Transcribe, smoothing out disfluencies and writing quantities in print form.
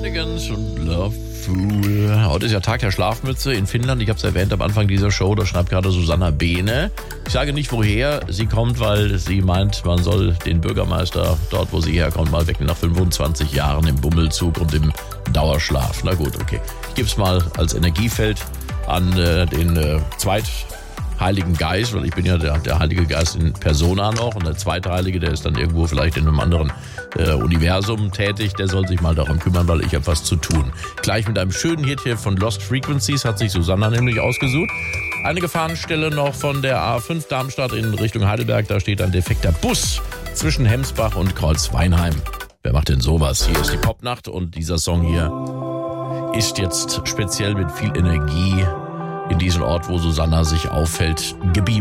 Cardigans und Love Fool. Heute ist ja Tag der Schlafmütze in Finnland. Ich habe es erwähnt am Anfang dieser Show. Da schreibt gerade Susanna Behne. Ich sage nicht, woher sie kommt, weil sie meint, man soll den Bürgermeister dort, wo sie herkommt, mal wecken nach 25 Jahren im Bummelzug und im Dauerschlaf. Na gut, okay. Ich gebe es mal als Energiefeld an den Heiligen Geist, weil ich bin ja der Heilige Geist in Persona noch und der zweite Heilige, der ist dann irgendwo vielleicht in einem anderen Universum tätig, der soll sich mal darum kümmern, weil ich habe was zu tun. Gleich mit einem schönen Hit hier von Lost Frequencies hat sich Susanna nämlich ausgesucht. Eine Gefahrenstelle noch von der A5 Darmstadt in Richtung Heidelberg, da steht ein defekter Bus zwischen Hemsbach und Kreuzweinheim. Wer macht denn sowas? Hier ist die Popnacht und dieser Song hier ist jetzt speziell mit viel Energie in diesen Ort, wo Susanna sich auffällt, gebeamt.